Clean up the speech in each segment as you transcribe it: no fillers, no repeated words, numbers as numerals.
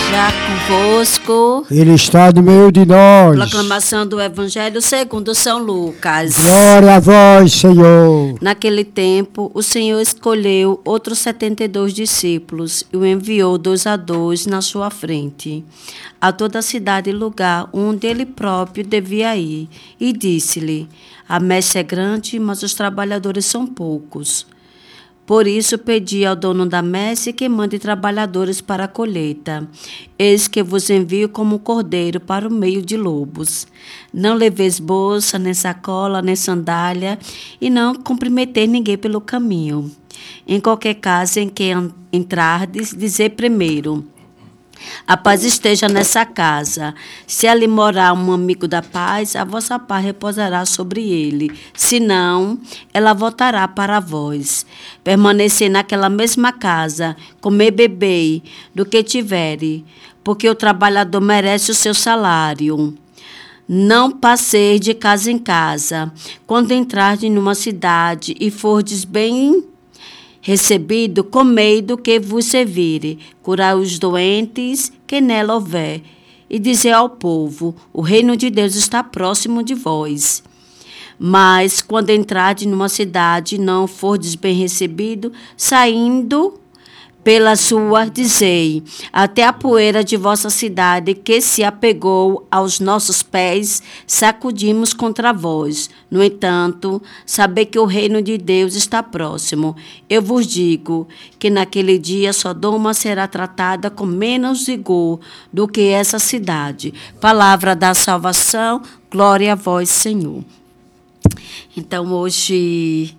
esteja convosco. Ele está no meio de nós. Proclamação do Evangelho segundo São Lucas. Glória a vós, Senhor. Naquele tempo, o Senhor escolheu outros 72 discípulos e o enviou 2 a 2 na sua frente, a toda a cidade e lugar onde ele próprio devia ir, e disse-lhe: a messe é grande, mas os trabalhadores são poucos. Por isso pedi ao dono da messe que mande trabalhadores para a colheita. Eis que vos envio como cordeiro para o meio de lobos. Não leveis bolsa, nem sacola, nem sandália, e não cumprimenteis ninguém pelo caminho. Em qualquer casa em que entrardes, dizei primeiro: a paz esteja nessa casa. Se ali morar um amigo da paz, a vossa paz repousará sobre ele. Se não, ela voltará para vós. Permanecei naquela mesma casa, comer e beber do que tiverem, porque o trabalhador merece o seu salário. Não passeis de casa em casa. Quando entrardes numa cidade e fordes bem recebido, comei do que vos servire, curai os doentes que nela houver, e dizei ao povo: o reino de Deus está próximo de vós. Mas quando entrardes numa cidade e não fordes bem recebido, saindo pela sua, dizei: até a poeira de vossa cidade que se apegou aos nossos pés, sacudimos contra vós. No entanto, sabei que o reino de Deus está próximo. Eu vos digo que naquele dia Sodoma será tratada com menos rigor do que essa cidade. Palavra da salvação, glória a vós, Senhor. Então, hoje,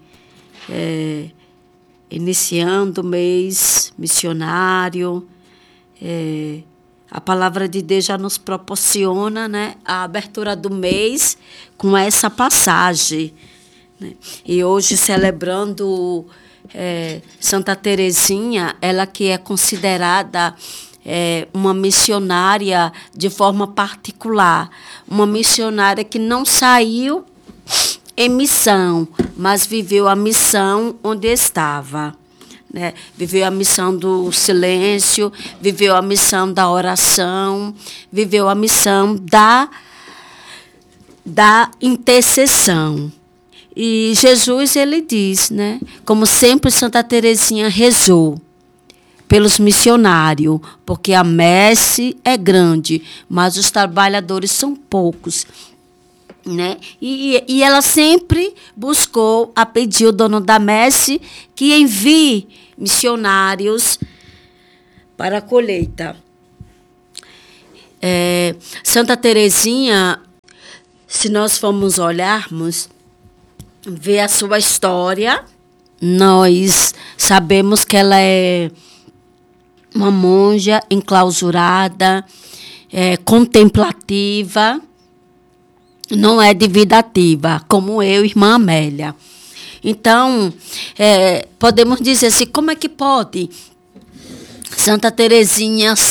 iniciando o mês missionário, a palavra de Deus já nos proporciona, né, a abertura do mês com essa passagem, né? E hoje, celebrando Santa Teresinha, ela que é considerada uma missionária de forma particular, uma missionária que não saiu em missão, mas viveu a missão onde estava, né? Viveu a missão do silêncio, viveu a missão da oração, viveu a missão da intercessão. E Jesus, ele diz, né? Como sempre Santa Teresinha rezou pelos missionários, porque a messe é grande, mas os trabalhadores são poucos, né? E ela sempre buscou a pedir o dono da messe que envie missionários para a colheita. Santa Teresinha, se nós formos olharmos, ver a sua história, nós sabemos que ela é uma monja enclausurada, contemplativa, não é de vida ativa, como eu, irmã Amélia. Então, podemos dizer assim, como é que pode Santa Teresinha